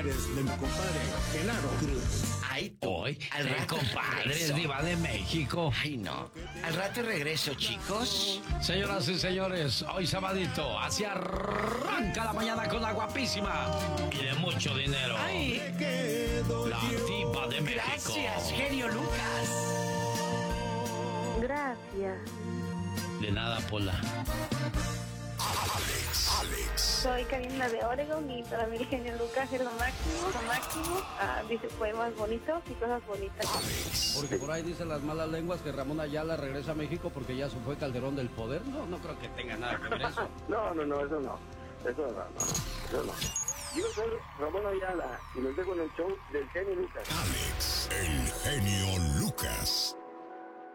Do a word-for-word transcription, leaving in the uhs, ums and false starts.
familiares de mi compadre Genaro Cruz. Ay, tú. Hoy, Al el rato compadre es regreso. diva de México. Ay, no. Al rato regreso, chicos. Señoras y señores, hoy sabadito, así arranca la mañana con la guapísima y de mucho dinero. Ay, La diva de México. gracias, genio Lucas. Gracias. De nada, Pola. Alex, Alex. Soy Karina de Oregon y para mí el genio Lucas es lo máximo, lo máximo. Ah, dice poemas bonitos y cosas bonitas. Alex. Porque por ahí dicen las malas lenguas que Ramón Ayala regresa a México porque ya se fue Calderón del Poder. No, no creo que tenga nada que ver eso. No, no, no, eso no. Eso no, no. Eso no. Yo soy Ramón Ayala y los dejo en el show del genio Lucas. Alex, el genio Lucas.